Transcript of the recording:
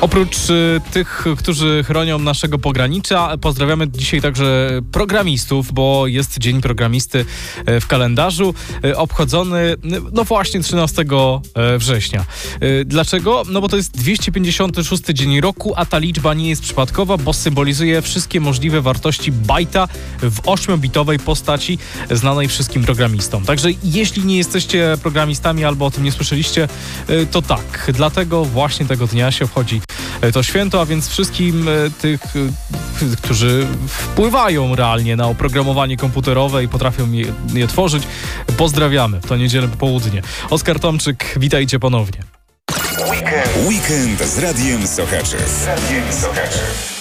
Oprócz tych, którzy chronią naszego pogranicza, pozdrawiamy dzisiaj także programistów, bo jest Dzień Programisty w kalendarzu, obchodzony no właśnie 13 września. Dlaczego? No bo to jest 256 dzień roku, a ta liczba nie jest przypadkowa, bo symbolizuje wszystkie możliwe wartości bajta w 8-bitowej postaci znanej wszystkim programistom. Także jeśli nie jesteście programistami albo o tym nie słyszeliście, to tak, dlatego właśnie tego dnia się obchodzi to święto, a więc wszystkim tych, którzy wpływają realnie na oprogramowanie komputerowe i potrafią je tworzyć, pozdrawiamy w to niedzielę popołudnie. Oskar Tomczyk, witajcie ponownie. Weekend z Radiem Sochaczów.